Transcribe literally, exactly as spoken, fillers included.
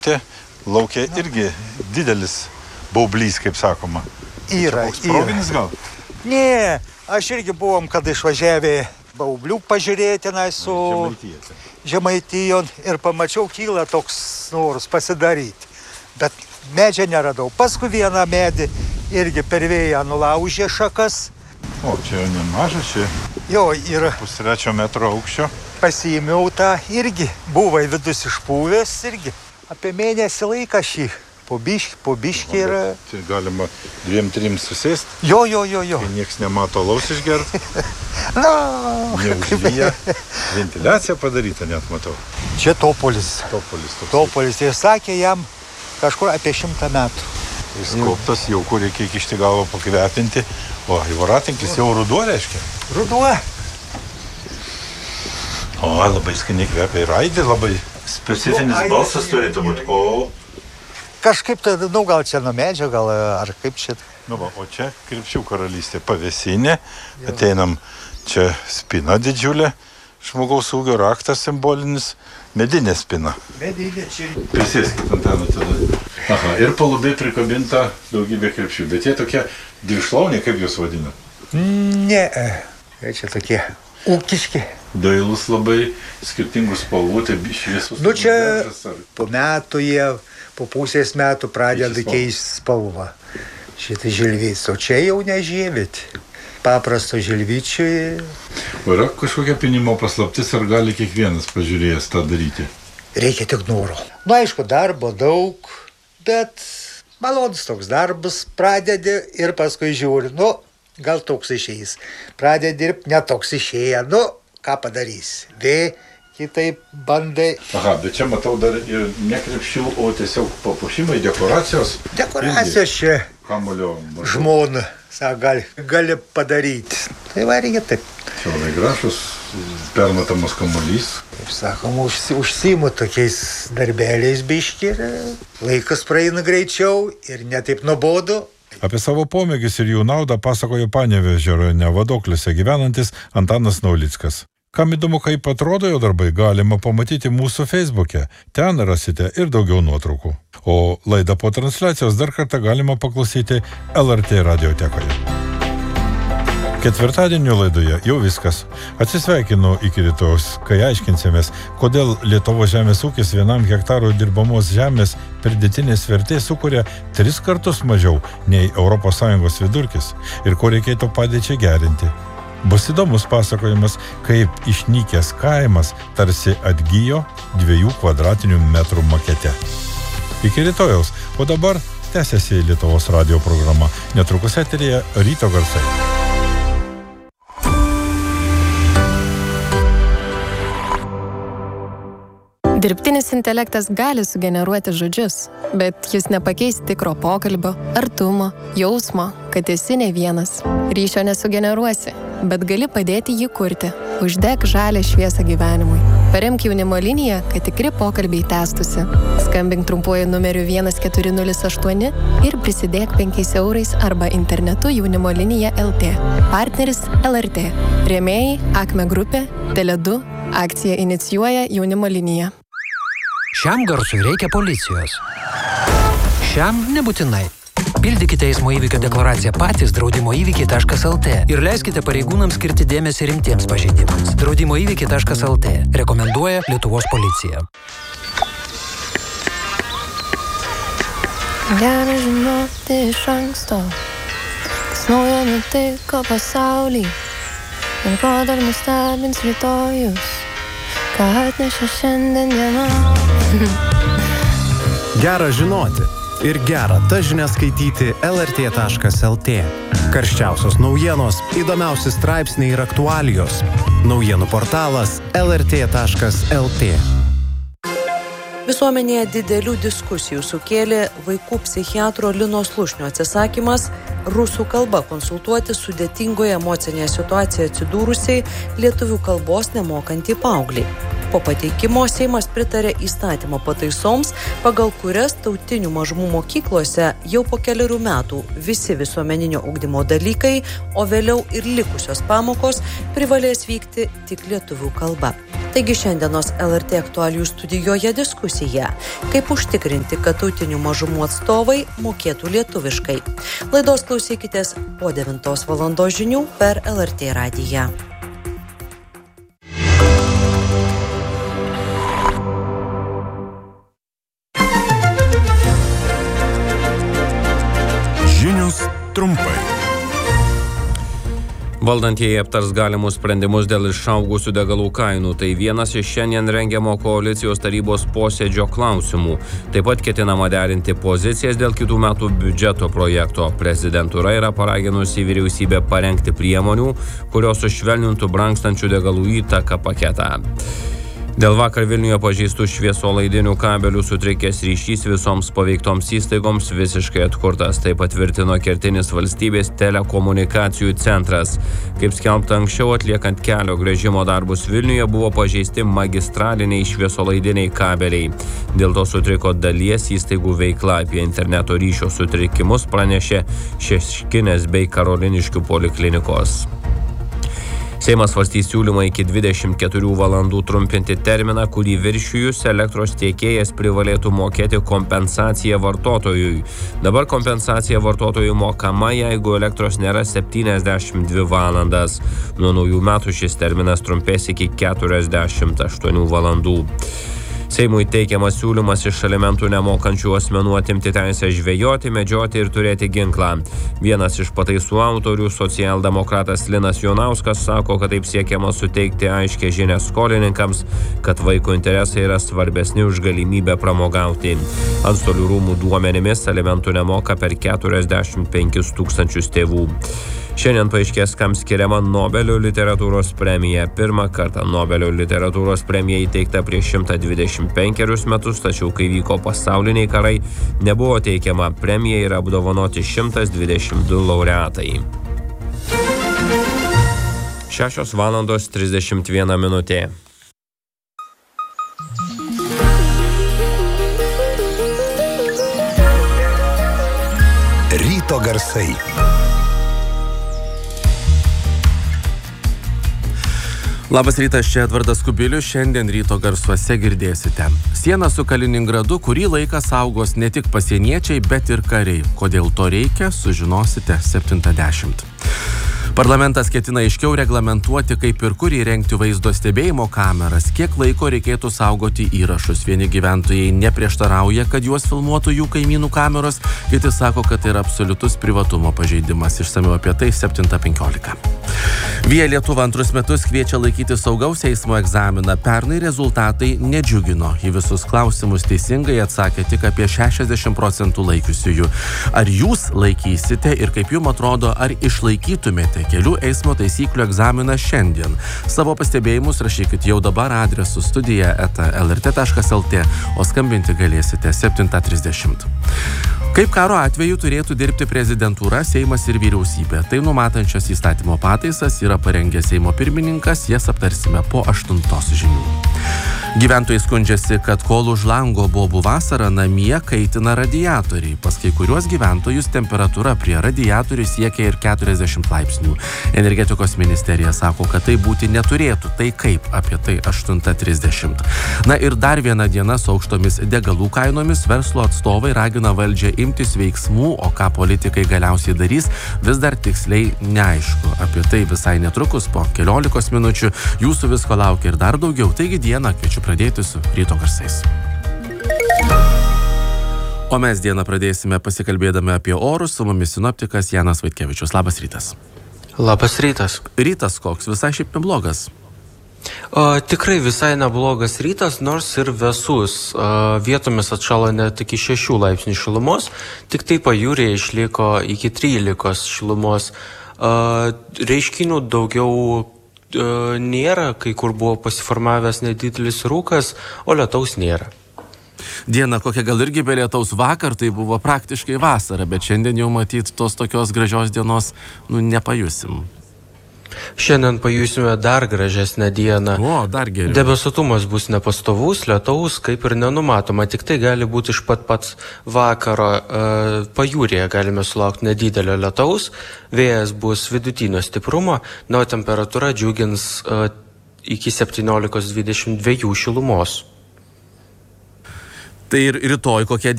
Laukia irgi didelis baublys, kaip sakoma. Yra, yra. Provinis gal? Ne, aš irgi buvom, kad išvažiavę baublių pažiūrėti su Žemaitijon ir pamačiau, kyla toks noras pasidaryti. Bet medžią neradau. Paskui vieną medį irgi per vėją nulaužė šakas. O, čia nemaža, čia jo, yra pustrečio metro aukščio. Pasiėmiau tą irgi, buvo vidus išpūvęs irgi. Apie mėnesį laiką šį, po biškį, po biškį yra. Tai galima dviem, trim susėsti. Jo, jo, jo, jo. Kai nieks nemato laus išgerti. No, neužlyja. Ventiliacija padaryta, net matau. Čia topolis. Topolis. Toks. Topolis. Ir sakė jam kažkur apie šimtą metų. Jis koptas, jau kur reikia įkišti galvą pakvepinti. O, voratinklis jau ruduo reiškia. Ruduo. O, labai skaniai kvepia ir aidi, labai specifinis balsas turėtų būti. O. Kažkaip tai, nu, gal čia nuo medžio, gal ar kaip čia. Nu, va, o čia Krepšių karalystė pavėsinė. Ateinam čia spina didžiulė. Žmogaus ūgio raktas simbolinis. Medinė spina. Medinė čia. Prisėskit ant ten tada. Aha, ir palubė prikabinta daugybė krepšių. Bet jie tokie dvišlauniai, kaip jūs vadina? Ne, jie čia tokie ūkiški. Dailus labai, skirtingų spalvų, tai šviesus. Nu čia po metų jie, po pusės metų pradeda keisti spalvą. Šitą žilvyts, o čia jau nežievėt. Paprasto žilvyčiui. O yra kažkokia pinimo paslaptis, ar gali kiekvienas pažiūrėjęs tą daryti? Reikia tik noro. Nu, aišku, darbo daug, bet malonus toks darbas, pradedi ir paskui žiūri, nu, gal toks išeis. Pradedi dirbti, ne toks išėja, nu, ką padarysi. Vė, kitaip bandai. Aha, bet čia matau dar ir ne krepšių, o tiesiog papuošimai, dekoracijos. Dekoracijos čia. Kamulio. Žmona, sako, gali, gali padaryti. Tai va, reikia taip. Čia labai gražus, permatamas kamuolys. Kaip sakoma, užsi, užsiimu tokiais darbeliais biški ir laikas praeina greičiau ir netaip nuobodu. Apie savo pomėgius ir jų naudą pasakojo Panevėžio rajone Vadokliuose gyvenantis Antanas Naulickas. Kam įdomu, kaip atrodo jo darbai, galima pamatyti mūsų Facebook'e. Ten rasite ir daugiau nuotraukų. O laidą po transliacijos dar kartą galima paklausyti L R T radiotekoje. Ketvirtadienio laidoje jau viskas. Atsisveikinu iki rytojus, kai aiškinsimės, kodėl Lietuvos žemės ūkis vienam hektarui dirbamos žemės pridėtinės vertės sukuria tris kartus mažiau nei Europos Sąjungos vidurkis ir ko reikėtų padėčiai gerinti. Bus įdomus pasakojimas, kaip išnykęs kaimas tarsi atgyjo dviejų kvadratinių metrų makete. Iki rytojaus, o dabar tęsiasi Lietuvos radijo programa. Netrukus eteryje Ryto garsai. Dirbtinis intelektas gali sugeneruoti žodžius, bet jis nepakeis tikro pokalbio, artumo, jausmo, kad esi ne vienas. Ryšio nesugeneruosi, bet gali padėti jį kurti. Uždek žalią šviesą gyvenimui. Paremk jaunimo liniją, kad tikri pokalbiai tęstųsi. Skambink trumpuoju numeriu vienas keturi nulis aštuoni ir prisidėk penkiais eurais arba internetu jaunimo linija L T. Partneris L R T. Rėmėjai Akme grupė, Tele du. Akcija inicijuoja jaunimo liniją. Šiam garsui reikia policijos. Šiam nebūtinai. Pildykite eismo įvykio deklaraciją patys draudimo įvykiai taškas el tė ir leiskite pareigūnams skirti dėmesį rimtiems pažeidimams. draudimo įvykiai taškas el tė rekomenduoja Lietuvos policija. Gera žinoti iš anksto, kas naujo nutiko pasaulį ir ko dar nustebins rytojus, ką atneša šiandien diena. Gera žinoti ir gera tas žinias skaityti L R T taškas el tė. Karščiausios naujienos, įdomiausi straipsniai ir aktualijos. Naujienų portalas L R T taškas el tė. Visuomenėje didelių diskusijų sukėlė vaikų psichiatro Lino Slušnio atsisakymas rusų kalba konsultuoti sudėtingoje emocinėje situacijoje atsidūrusiai lietuvių kalbos nemokantį paauglį. Po pateikimo Seimas pritarė įstatymo pataisoms, pagal kurias tautinių mažumų mokyklose jau po keliarių metų visi visuomeninio ugdymo dalykai, o vėliau ir likusios pamokos privalės vykti tik lietuvių kalba. Taigi šiandienos L R T aktualijų studijoje diskusija, kaip užtikrinti, kad tautinių mažumų atstovai mokėtų lietuviškai. Laidos klausykitės po devintos valandos žinių per L R T radiją. Žinios trumpai. Valdantieji aptars galimus sprendimus dėl išaugusių degalų kainų. Tai vienas iš šiandien rengiamo koalicijos tarybos posėdžio klausimų. Taip pat ketinama derinti pozicijas dėl kitų metų biudžeto projekto. Prezidentūra yra paraginusi vyriausybę parengti priemonių, kurios sušvelnintų brangstančių degalų įtaką paketą. Dėl vakar Vilniuje pažeistų šviesolaidinių kabelių sutrikęs ryšys visoms paveiktoms įstaigoms visiškai atkurtas. Tai patvirtino kertinis valstybės telekomunikacijų centras. Kaip skelbta anksčiau, atliekant kelio gręžimo darbus Vilniuje buvo pažeisti magistraliniai šviesolaidiniai kabeliai. Dėl to sutriko dalies įstaigų veikla. Apie interneto ryšio sutrikimus pranešė Šeškinės bei Karoliniškių poliklinikos. Seimas svarstys siūlymą iki dvidešimt keturių valandų trumpinti terminą, kurį viršijus elektros tiekėjas privalėtų mokėti kompensaciją vartotojui. Dabar kompensacija vartotojui mokama, jeigu elektros nėra septyniasdešimt dvi valandas. Nuo naujų metų šis terminas trumpės iki keturiasdešimt aštuonių valandų. Seimui teikiamas siūlymas iš alimentų nemokančių asmenų atimti teisę žvejoti, medžioti ir turėti ginklą. Vienas iš pataisų autorių, socialdemokratas Linas Jonauskas, sako, kad taip siekiama suteikti aiškią žinią skolininkams, kad vaiko interesai yra svarbesni už galimybę pramogauti. Antstolių rūmų duomenimis alimentų nemoka per keturiasdešimt penkis tūkstančius tėvų. Šiandien paaiškės, kam skiriama Nobelio literatūros premija. Pirmą kartą Nobelio literatūros premija įteikta prieš šimtą dvidešimt penkerius metus, tačiau kai vyko pasauliniai karai, nebuvo teikiama. Premija yra apdovanoti šimtas dvidešimt du laureatai. šešios valandos trisdešimt viena minutė. Ryto garsai. Labas rytas, čia Edvardas Kubilius, šiandien ryto garsuose girdėsite. Sieną su Kaliningradu kurį laiką saugos ne tik pasieniečiai, bet ir kariai. Kodėl to reikia, sužinosite septintą dešimt. Parlamentas ketina aiškiau reglamentuoti, kaip ir kur įrengti vaizdo stebėjimo kameras, kiek laiko reikėtų saugoti įrašus. Vieni gyventojai neprieštarauja, kad juos filmuotų jų kaimynų kameros, kiti sako, kad tai yra absoliutus privatumo pažeidimas. Išsamiau apie tai septintą penkiolika. Via Lietuva antrus metus kviečia laikyti saugaus eismo egzaminą. Pernai rezultatai nedžiugino. Į visus klausimus teisingai atsakė tik apie šešiasdešimt procentų laikiusiųjų. Ar jūs laikysite ir kaip jums atrodo, ar išlaikytumėte kelių eismo taisyklių egzaminą šiandien? Savo pastebėjimus rašykit jau dabar adresu studija eta el er tė taškas el tė, o skambinti galėsite septintą trisdešimt. Kaip karo atveju turėtų dirbti prezidentūra, Seimas ir vyriausybė? Tai numatančios įstatymo pataisas yra parengęs Seimo pirmininkas, jas aptarsime po aštuntos žinių. Gyventojai skundžiasi, kad kol už lango bobų vasarą namie kaitina radiatoriai. Pas kai kuriuos gyventojus temperatūra prie radiatorių siekia ir keturiasdešimt laipsnių. Energetikos ministerija sako, kad tai būti neturėtų. Tai kaip? Apie tai aštuntą trisdešimt. Na ir dar viena diena su aukštomis degalų kainomis. Verslo atstovai ragina valdžią imtis veiksmų, o ką politikai galiausiai darys, vis dar tiksliai neaišku. Apie tai visai netrukus po keliolikos minučių. Jūsų visko laukia ir dar daugiau. Taigi dieną kviečiu pradėti su ryto garsais. O mes dieną pradėsime pasikalbėdami apie orus. Su mumis sinoptikas Janas Vaitkevičius. Labas rytas. Labas rytas. Rytas koks? Visai šiaip neblogas. O, tikrai visai neblogas rytas, nors ir vėsus. O, vietomis atšalo net iki šešių laipsnių šilumos, tik tai pajūryje išliko iki trylikos šilumos. O, reiškinių daugiau nėra, kai kur buvo pasiformavęs nedidelis rūkas, o lietaus nėra. Diena kokia gal irgi be lietaus, vakar tai buvo praktiškai vasara, bet šiandien jau matyt tos tokios gražios dienos nu, nepajusim. Šiandien pajusime dar gražesnę dieną. O, dar geriau. Debesuotumas bus nepastovus, lietaus kaip ir nenumatoma, tik tai gali būti iš pat pats vakaro. E, pajūryje galime sulaukti nedidelio lietaus, vėjas bus vidutinio stiprumo, na, o temperatūra džiugins e, iki septyniolikos dvidešimt dviejų šilumos. Tai ir rytoj kokia